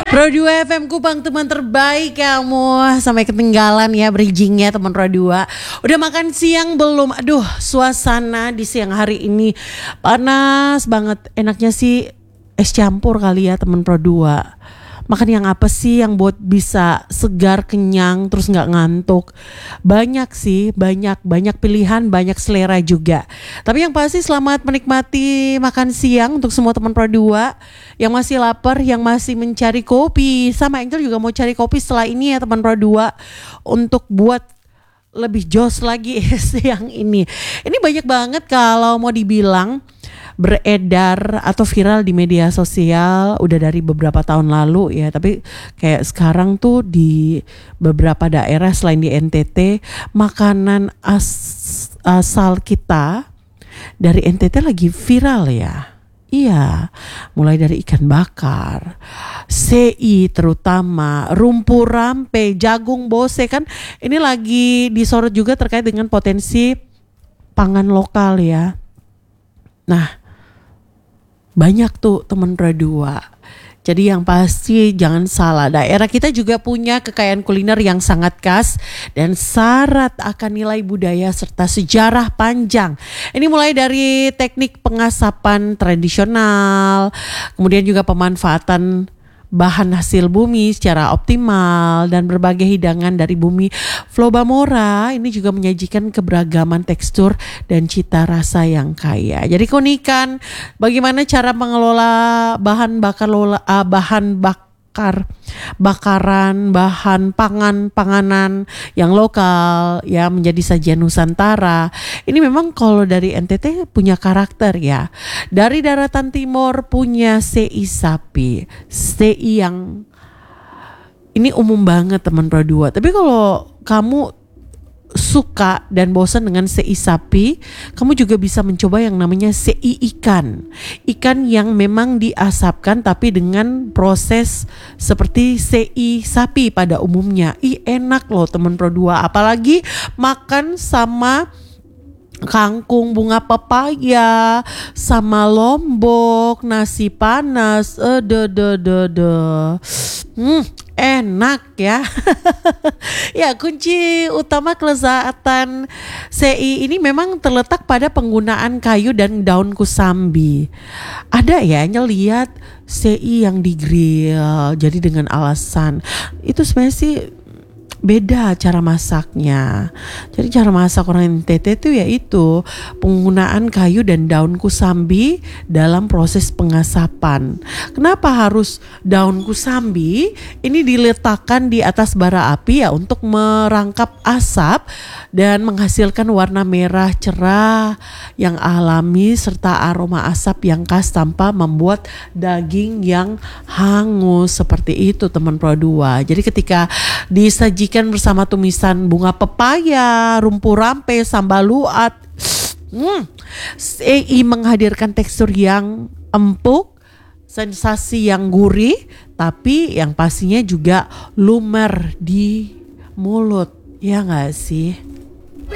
Pro 2 FM Kupang, teman terbaik kamu. Sampai ketinggalan ya bridgingnya teman Pro 2. Udah makan siang belum? Aduh, suasana di siang hari ini panas banget. Enaknya sih es campur kali ya teman Pro 2. Makan yang apa sih yang buat bisa segar, kenyang, terus gak ngantuk? Banyak sih, banyak pilihan, banyak selera juga. Tapi yang pasti selamat menikmati makan siang untuk semua teman Pro 2 yang masih lapar, yang masih mencari kopi. Sama Angel juga mau cari kopi setelah ini ya teman Pro 2 untuk buat lebih jos lagi siang ini. Ini banyak banget kalau mau dibilang beredar atau viral di media sosial udah dari beberapa tahun lalu ya, tapi kayak sekarang tuh di beberapa daerah selain di NTT makanan asal kita dari NTT lagi viral ya. Iya, mulai dari ikan bakar, sei terutama, rumpu rampe, jagung bose kan ini lagi disorot juga terkait dengan potensi pangan lokal ya. Nah, banyak tuh teman Pro 2. Jadi yang pasti jangan salah, daerah kita juga punya kekayaan kuliner yang sangat khas dan syarat akan nilai budaya serta sejarah panjang. Ini mulai dari teknik pengasapan tradisional, kemudian juga pemanfaatan bahan hasil bumi secara optimal dan berbagai hidangan dari bumi Flobamora ini juga menyajikan keberagaman tekstur dan cita rasa yang kaya. Jadi keunikan bagaimana cara mengelola bahan panganan yang lokal ya menjadi sajian Nusantara. Ini memang kalau dari NTT punya karakter ya. Dari daratan timur punya sei sapi, sei yang ini umum banget teman Pro 2. Tapi kalau kamu suka dan bosan dengan sei sapi, kamu juga bisa mencoba yang namanya sei ikan. Ikan yang memang diasapkan tapi dengan proses seperti sei sapi pada umumnya. Enak loh teman Pro 2, apalagi makan sama kangkung, bunga pepaya, sama lombok, nasi panas, enak ya. Ya, kunci utama kelezatan sei ini memang terletak pada penggunaan kayu dan daun kusambi. Ada ya ngelihat sei yang digrill, jadi dengan alasan itu sebenarnya sih beda cara masaknya. Jadi cara masak orang NTT itu yaitu penggunaan kayu dan daun kusambi dalam proses pengasapan. Kenapa harus daun kusambi? Ini diletakkan di atas bara api ya untuk merangkap asap dan menghasilkan warna merah cerah yang alami serta aroma asap yang khas tanpa membuat daging yang hangus seperti itu teman Pro 2. Jadi ketika disajikan bersama tumisan bunga pepaya, rumpu rampe, sambal luat, sei menghadirkan tekstur yang empuk, sensasi yang gurih, tapi yang pastinya juga lumer di mulut, ya nggak sih?